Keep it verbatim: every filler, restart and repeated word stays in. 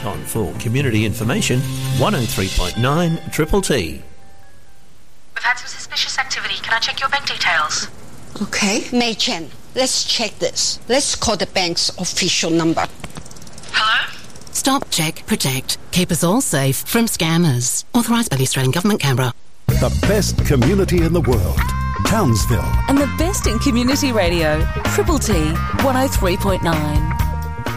right on for community information, one oh three point nine Triple T. We've had some suspicious activity. Can I check your bank details? Okay. Mei Chen, let's check this. Let's call the bank's official number. Hello? Stop, check, protect. Keep us all safe from scammers. Authorised by the Australian Government, Canberra. The best community in the world, Townsville. And the best in community radio, Triple T one oh three point nine.